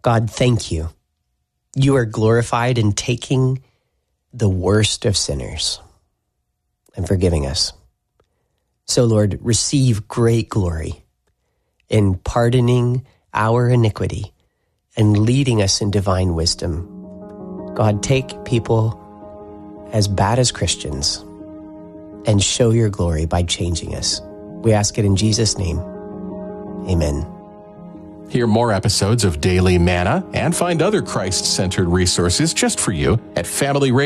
God, thank you. You are glorified in taking the worst of sinners and forgiving us. So, Lord, receive great glory in pardoning our iniquity and leading us in divine wisdom. God, take people as bad as Christians and show your glory by changing us. We ask it in Jesus' name. Amen. Hear more episodes of Daily Manna and find other Christ-centered resources just for you at Family Radio.